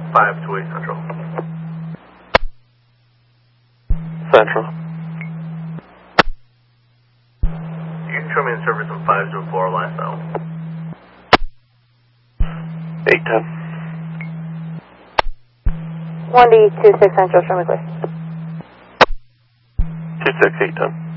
528 Central. Central. You can show me the service on 504 last now. 810. 1D26 Central, show me clear. 26, 810.